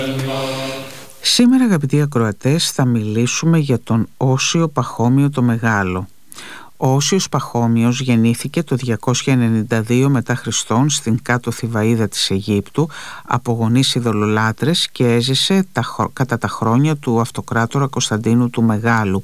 Σήμερα, αγαπητοί ακροατές, θα μιλήσουμε για τον Όσιο Παχώμιο το Μεγάλο. Ο Όσιος Παχώμιος γεννήθηκε το 292 μετά Χριστόν στην κάτω Θηβαΐδα της Αιγύπτου από γονείς ειδωλολάτρες και έζησε κατά τα χρόνια του αυτοκράτορα Κωνσταντίνου του Μεγάλου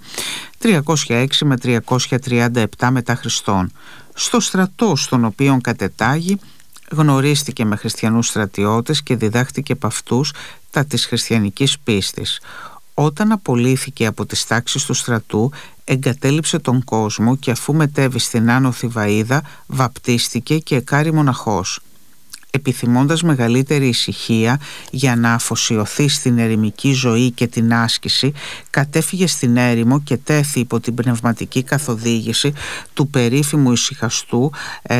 306 με 337 μετά Χριστόν. Στο στρατό στον οποίο κατετάγει γνωρίστηκε με χριστιανούς στρατιώτες και διδάχτηκε από αυτούς τα της χριστιανικής πίστης. Όταν απολύθηκε από τις τάξεις του στρατού, εγκατέλειψε τον κόσμο και αφού μετέβη στην Άνω Θηβαΐδα, βαπτίστηκε και εκάρη μοναχός. Επιθυμώντας μεγαλύτερη ησυχία για να αφοσιωθεί στην ερημική ζωή και την άσκηση, κατέφυγε στην έρημο και τέθη υπό την πνευματική καθοδήγηση του περίφημου ησυχαστού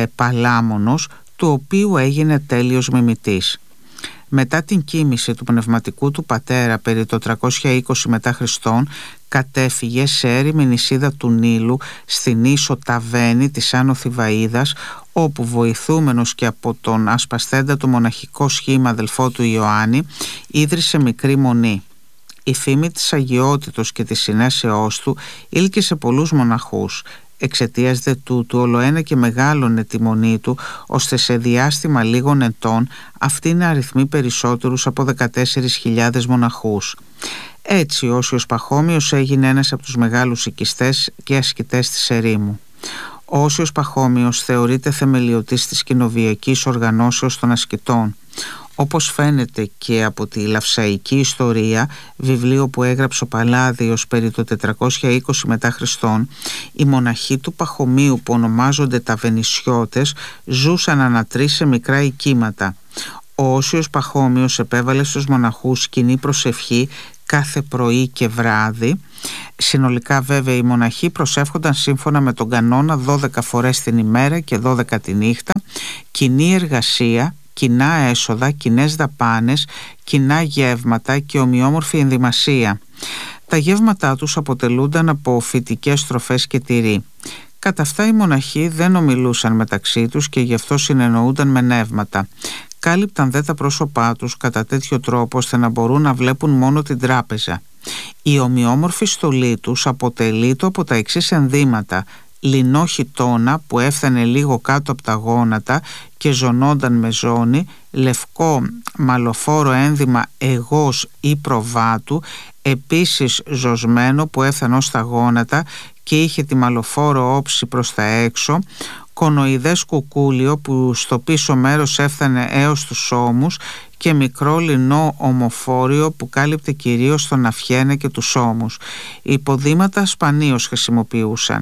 Παλάμωνος, του οποίου έγινε τέλειος μιμητής. Μετά την κοίμηση του πνευματικού του πατέρα περί το 320 μετά Χριστόν, κατέφυγε σε έρημη νησίδα του Νείλου στην ίσο Ταβένη της Άνω Θηβαΐδας, όπου βοηθούμενος και από τον ασπασθέντατο μοναχικό σχήμα αδελφό του Ιωάννη ίδρυσε μικρή μονή. Η φήμη της αγιότητος και της συνέσεώς του ήλκησε πολλούς μοναχούς. Εξαιτίας δε τούτου ολοένα και μεγάλωνε τη μονή του, ώστε σε διάστημα λίγων ετών αυτή να αριθμεί περισσότερους από 14.000 μοναχούς. Έτσι ο Όσιος Παχώμιος έγινε ένας από τους μεγάλους οικιστές και ασκητές της ερήμου. Ο Όσιος Παχώμιος θεωρείται θεμελιωτής της κοινοβιακής οργανώσεως των ασκητών. Όπως φαίνεται και από τη Λαυσαϊκή Ιστορία, βιβλίο που έγραψε ο Παλάδιος περί το 420 μετά Χριστόν, οι μοναχοί του Παχωμίου που ονομάζονται τα Βενισιώτες ζούσαν ανά τρεις σε μικρά οικίματα. Ο Όσιος Παχώμιος επέβαλε στους μοναχούς κοινή προσευχή κάθε πρωί και βράδυ. Συνολικά βέβαια οι μοναχοί προσεύχονταν σύμφωνα με τον κανόνα 12 φορές την ημέρα και 12 τη νύχτα, κοινή εργασία, κοινά έσοδα, κοινές δαπάνες, κοινά γεύματα και ομοιόμορφη ενδυμασία. Τα γεύματά τους αποτελούνταν από φυτικές τροφές και τυρί. Κατά αυτά οι μοναχοί δεν ομιλούσαν μεταξύ τους και γι' αυτό συνεννοούνταν με νεύματα. Κάλυπταν δε τα πρόσωπά τους κατά τέτοιο τρόπο ώστε να μπορούν να βλέπουν μόνο την τράπεζα. Η ομοιόμορφη στολή τους αποτελείται από τα εξής ενδύματα: λινό χιτώνα που έφτανε λίγο κάτω από τα γόνατα και ζωνόταν με ζώνη, λευκό μαλοφόρο ένδυμα εγώς ή προβάτου, επίσης ζωσμένο που έφτανε ως τα γόνατα και είχε τη μαλοφόρο όψη προς τα έξω, κονοειδές κουκούλιο που στο πίσω μέρος έφτανε έως τους ώμους και μικρό λινό ομοφόριο που κάλυπτε κυρίως τον αυχένα και τους ώμους. Οι υποδήματα σπανίως χρησιμοποιούσαν.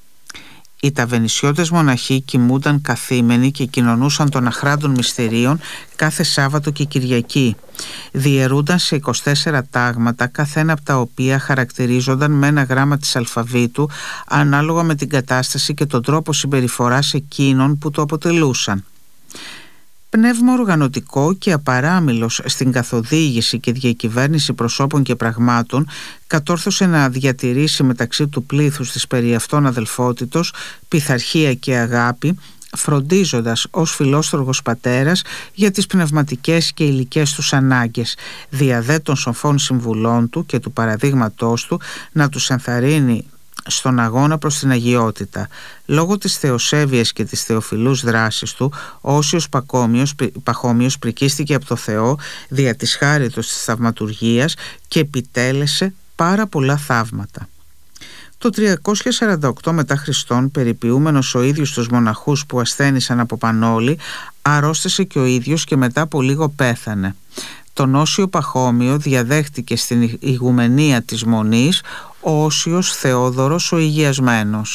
Οι ταβενισιώτες μοναχοί κοιμούνταν καθήμενοι και κοινωνούσαν των αχράντων μυστηρίων κάθε Σάββατο και Κυριακή. Διαιρούνταν σε 24 τάγματα, καθένα από τα οποία χαρακτηρίζονταν με ένα γράμμα της αλφαβήτου ανάλογα με την κατάσταση και τον τρόπο συμπεριφοράς εκείνων που το αποτελούσαν. Πνεύμα οργανωτικό και απαράμιλος στην καθοδήγηση και διακυβέρνηση προσώπων και πραγμάτων, κατόρθωσε να διατηρήσει μεταξύ του πλήθους της περί αυτών αδελφότητος, πειθαρχία και αγάπη, φροντίζοντας ως φιλόστοργος πατέρας για τις πνευματικές και υλικές τους ανάγκες, δια δε των σοφών συμβουλών του και του παραδείγματός του να τους ενθαρρύνει στον αγώνα προς την αγιότητα. Λόγω της θεοσέβειας και της θεοφιλούς δράσης του, ο Όσιος Παχώμιος πρικίστηκε από το Θεό δια της χάριτος της θαυματουργίας και επιτέλεσε πάρα πολλά θαύματα. Το 348 μετά Χριστόν, περιποιούμενος ο ίδιος τους μοναχούς που ασθένησαν από πανόλη, αρρώστησε και ο ίδιος και μετά από λίγο πέθανε. Τον Όσιο Παχώμιο διαδέχτηκε στην ηγουμενία της Μονής ο Όσιος Θεόδωρος ο Υγειασμένος.